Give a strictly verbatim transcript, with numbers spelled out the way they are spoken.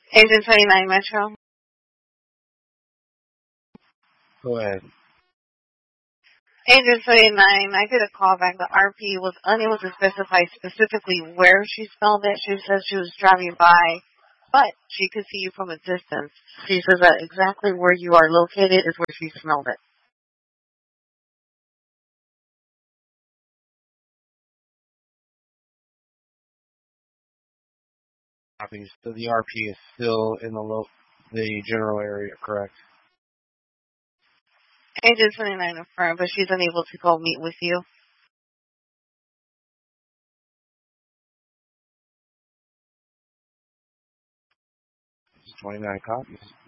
Agent twenty-nine Metro. Go ahead. Agent twenty-nine, I did a call back. The R P was unable to specify specifically where she smelled it. She says she was driving by, but she could see you from a distance. She says that exactly where you are located is where she smelled it. Copies. So the R P is still in the lo- the general area, correct? Agent twenty-nine affirmed, but she's unable to go meet with you. twenty-nine copies.